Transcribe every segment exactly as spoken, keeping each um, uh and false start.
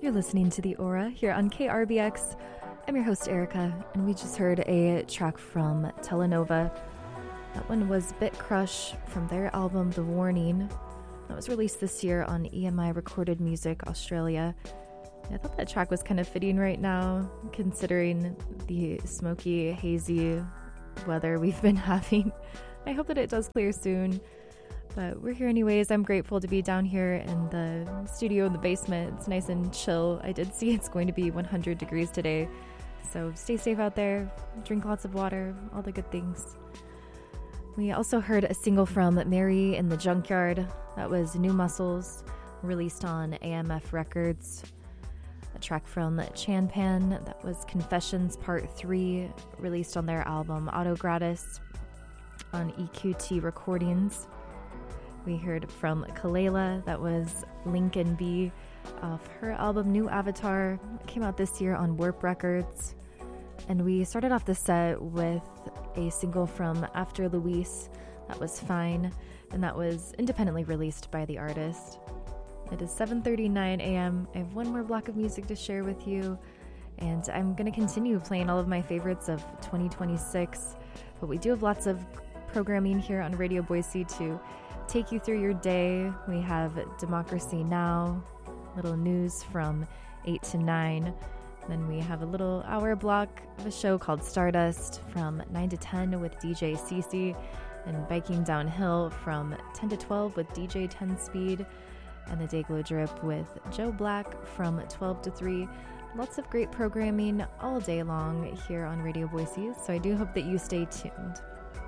You're listening to The Aura here on K R B X. I'm your host, Erica, and we just heard a track from Telenova. That one was Bit Crush from their album The Warning. That was released this year on E M I Recorded Music Australia. I thought that track was kind of fitting right now, considering the smoky, hazy weather we've been having. I hope that it does clear soon. But we're here anyways. I'm grateful to be down here in the studio in the basement. It's nice and chill. I did see it's going to be one hundred degrees today. So stay safe out there. Drink lots of water. All the good things. We also heard a single from Mary in the Junkyard. That was New Muscles, released on A M F Records. A track from Chanpan. That was Confessions Part three, released on their album Auto Gratis on E Q T Recordings. We heard from Kalela, that was Lincoln B, off her album New Avatar. It came out this year on Warp Records. And we started off the set with a single from After Luis, that was Fine, and that was independently released by the artist. It is seven thirty-nine a.m. I have one more block of music to share with you, and I'm going to continue playing all of my favorites of twenty twenty-six, but we do have lots of programming here on Radio Boise to take you through your day. We have Democracy Now!, little news from eight to nine. Then we have a little hour block of a show called Stardust from nine to ten with D J Cece, and Biking Downhill from ten to twelve with D J ten Speed, and the Dayglow Drip with Joe Black from twelve to three. Lots of great programming all day long here on Radio Boise, so I do hope that you stay tuned.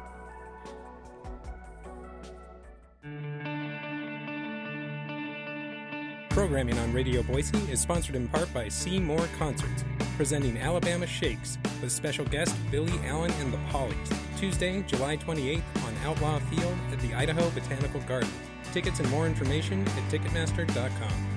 Programming on Radio Boise is sponsored in part by See More Concerts, presenting Alabama Shakes with special guest Billy Allen and the Pollies, Tuesday, July twenty-eighth on Outlaw Field at the Idaho Botanical Garden. Tickets and more information at Ticketmaster dot com.